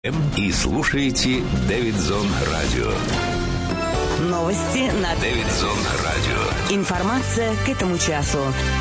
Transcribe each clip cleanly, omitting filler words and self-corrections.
И слушаете Дэвидсон Радио. Новости на Дэвидсон Радио. Информация к этому часу.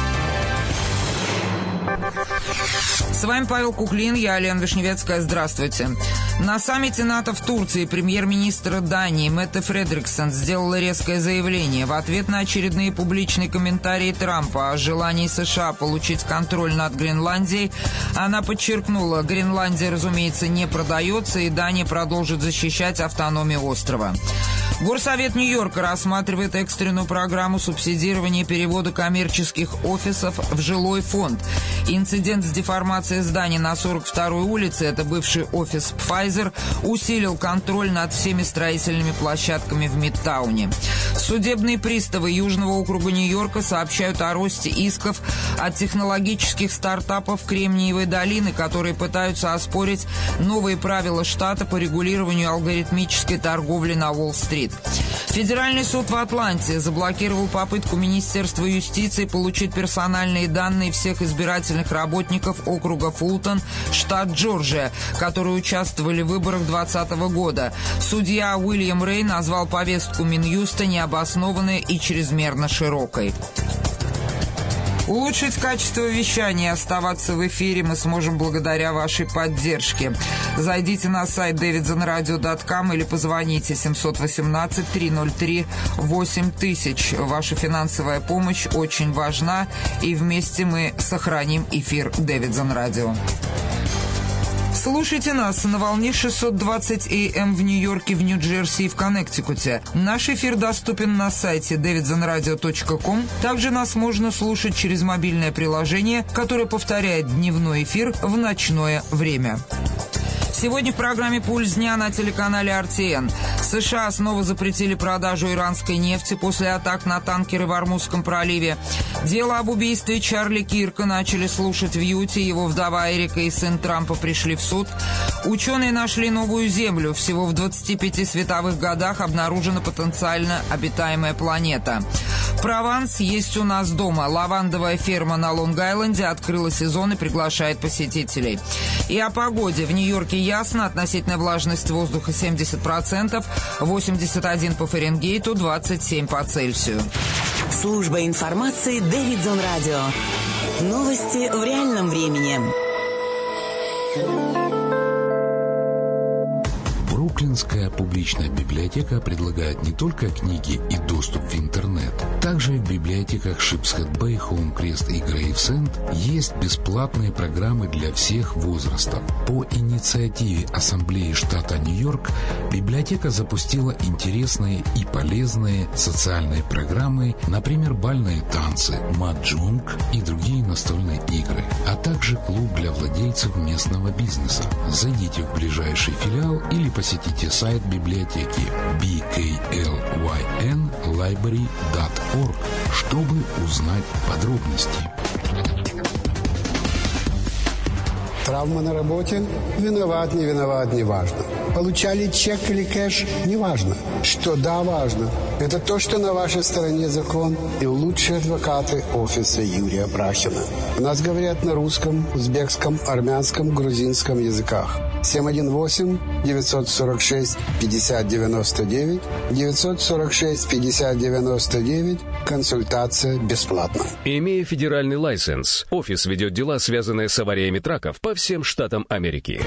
С вами Павел Куклин, я Алена Вишневецкая. Здравствуйте. На саммите НАТО в Турции премьер-министр Дании Метте Фредериксон сделала резкое заявление. В ответ на очередные публичные комментарии Трампа о желании США получить контроль над Гренландией, она подчеркнула, Гренландия, разумеется, не продается, и Дания продолжит защищать автономию острова. Горсовет Нью-Йорка рассматривает экстренную программу субсидирования перевода коммерческих офисов в жилой фонд. Инцидент с деформацией здания на 42-й улице, это бывший офис Pfizer, усилил контроль над всеми строительными площадками в Мидтауне. Судебные приставы Южного округа Нью-Йорка сообщают о росте исков от технологических стартапов Кремниевой долины, которые пытаются оспорить новые правила штата по регулированию алгоритмической торговли на Уолл-стрит. Федеральный суд в Атланте заблокировал попытку Министерства юстиции получить персональные данные всех избирательных работников округа Фултон, штат Джорджия, которые участвовали в выборах 2020 года. Судья Уильям Рэй назвал повестку Минюста необоснованной и чрезмерно широкой. Улучшить качество вещания и оставаться в эфире мы сможем благодаря вашей поддержке. Зайдите на сайт davidsonradio.com или позвоните 718-303-8000. Ваша финансовая помощь очень важна, и вместе мы сохраним эфир Дэвидсон Радио. Слушайте нас на волне 620 АМ в Нью-Йорке, в Нью-Джерси и в Коннектикуте. Наш эфир доступен на сайте davidsonradio.com. Также нас можно слушать через мобильное приложение, которое повторяет дневной эфир в ночное время. Сегодня в программе «Пульс дня» на телеканале RTN. США снова запретили продажу иранской нефти после атак на танкеры в Ормузском проливе. Дело об убийстве Чарли Кирка начали слушать в Юте. Его вдова Эрика и сын Трампа пришли в суд. Ученые нашли новую Землю. Всего в 25 световых годах обнаружена потенциально обитаемая планета. Прованс есть у нас дома. Лавандовая ферма на Лонг-Айленде открыла сезон и приглашает посетителей. И о погоде. В Нью-Йорке ясно, относительная влажность воздуха 70%, 81 по Фаренгейту, 27 по Цельсию. Служба информации Дэвидсон Радио. Новости в реальном времени. Бруклинская публичная библиотека предлагает не только книги и доступ в интернет. Также в библиотеках Шипсхед-Бэй, Хоум-Крест и Грейвсенд есть бесплатные программы для всех возрастов. По инициативе Ассамблеи штата Нью-Йорк библиотека запустила интересные и полезные социальные программы, например, бальные танцы, маджонг и другие настольные игры, а также клуб для владельцев местного бизнеса. Зайдите в ближайший филиал или посетите сайт библиотеки bklynlibrary.org, чтобы узнать подробности. Травма на работе? Виноват, не виноват, не важно. Получали чек или кэш? Не важно. Что да, важно. Это то, что на вашей стороне закон и лучшие адвокаты офиса Юрия Брахина. У нас говорят на русском, узбекском, армянском, грузинском языках. 718-946-5099, 946-5099, консультация бесплатна. Имея федеральный лайсенс, офис ведет дела, связанные с авариями траков по всем штатам Америки.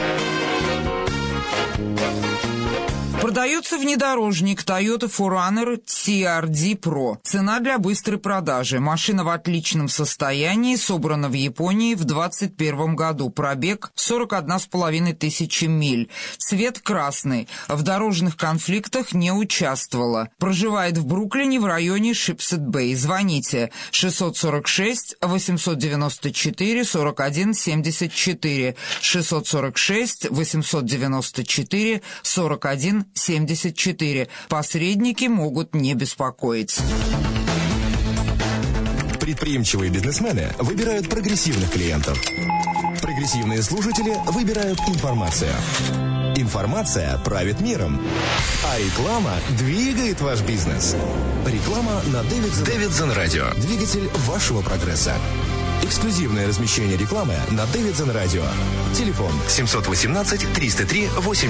Продается внедорожник Toyota 4Runner TRD Pro. Цена для быстрой продажи. Машина в отличном состоянии, собрана в Японии в 2021 году. Пробег 41,5 тысячи миль. Цвет красный. В дорожных конфликтах не участвовала. Проживает в Бруклине в районе Шипсхед-Бэй. Звоните 646-894-4174. 646-894-4174. Посредники могут не беспокоить. Предприимчивые бизнесмены выбирают прогрессивных клиентов. Прогрессивные слушатели выбирают информацию. Информация правит миром. А реклама двигает ваш бизнес. Реклама на Дэвидсон Радио. Двигатель вашего прогресса. Эксклюзивное размещение рекламы на Дэвидсон Радио. Телефон 718 303 8